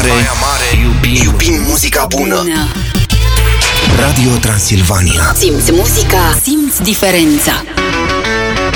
Iubim muzica bună. Radio Transilvania. Simți muzica, simți diferența.